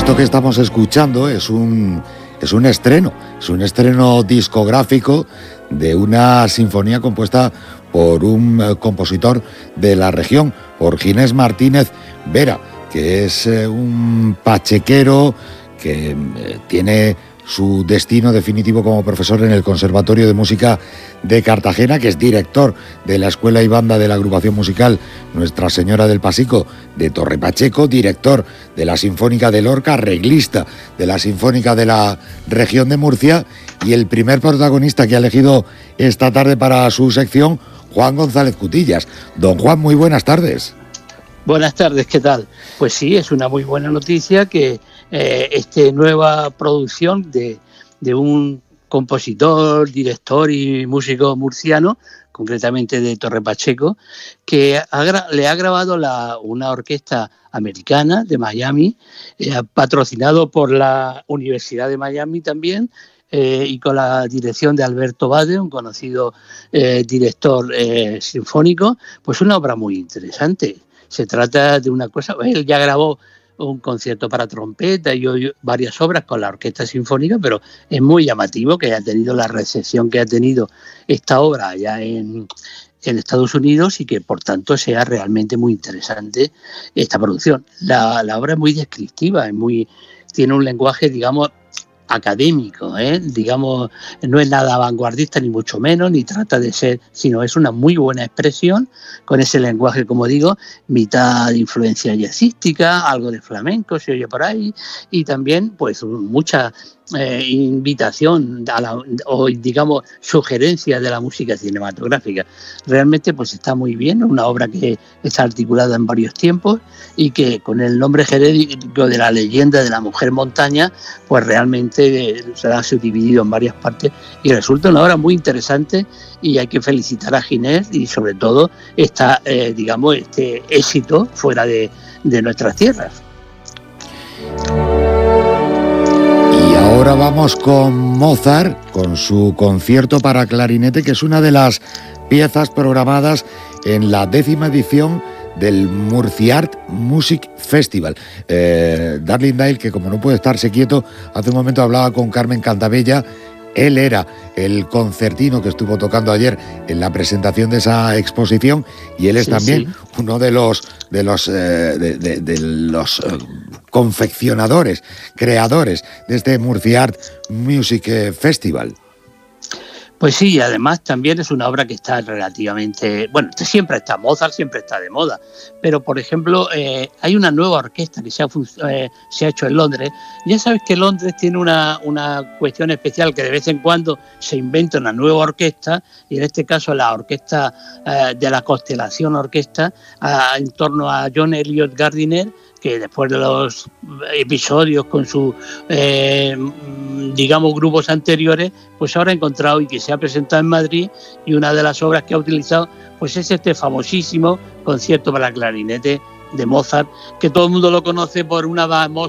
esto que estamos escuchando es un estreno discográfico de una sinfonía compuesta por un compositor de la región, por Ginés Martínez Vera, que es un pachequero que tiene su destino definitivo como profesor en el Conservatorio de Música de Cartagena, que es director de la Escuela y Banda de la agrupación musical Nuestra Señora del Pasico de Torre Pacheco, director de la Sinfónica de Lorca, arreglista de la Sinfónica de la región de Murcia, y el primer protagonista que ha elegido esta tarde para su sección, Juan González Cutillas. Don Juan, muy buenas tardes. Buenas tardes, ¿qué tal? Pues sí, es una muy buena noticia que esta nueva producción de un compositor, director y músico murciano, concretamente de Torre Pacheco, que le ha grabado una orquesta americana de Miami, patrocinado por la Universidad de Miami también, y con la dirección de Alberto Bade, un conocido director sinfónico. Pues una obra muy interesante. Se trata de una cosa, él ya grabó un concierto para trompeta y varias obras con la orquesta sinfónica, pero es muy llamativo que haya tenido la recepción que ha tenido esta obra allá en Estados Unidos y que por tanto sea realmente muy interesante esta producción. La obra es muy descriptiva, tiene un lenguaje, digamos, académico, digamos, no es nada vanguardista ni mucho menos, ni trata de ser, sino es una muy buena expresión con ese lenguaje, como digo, mitad de influencia jazzística, algo de flamenco se oye por ahí, y también pues mucha invitación o digamos sugerencia de la música cinematográfica. Realmente pues está muy bien, una obra que está articulada en varios tiempos y que con el nombre genérico de la leyenda de la mujer montaña pues realmente se ha subdividido en varias partes y resulta una obra muy interesante, y hay que felicitar a Ginés y sobre todo digamos este éxito fuera de nuestras tierras. Ahora vamos con Mozart, con su concierto para clarinete, que es una de las piezas programadas en la 10ª edición del Murciart Music Festival. Darling Dale, que como no puede estarse quieto, hace un momento hablaba con Carmen Cantabella. Él era el concertino que estuvo tocando ayer en la presentación de esa exposición, y él es también uno de los confeccionadores, creadores de este Murciart Music Festival. Pues sí, y además también es una obra que está relativamente... Bueno, siempre está, Mozart siempre está de moda, pero por ejemplo hay una nueva orquesta que se ha hecho en Londres. Ya sabes que Londres tiene una cuestión especial, que de vez en cuando se inventa una nueva orquesta, y en este caso la orquesta de la Constelación Orquesta, en torno a John Elliott Gardiner, que después de los episodios con sus, digamos, grupos anteriores, pues ahora ha encontrado y que se ha presentado en Madrid, y una de las obras que ha utilizado pues es este famosísimo concierto para clarinete de Mozart, que todo el mundo lo conoce por una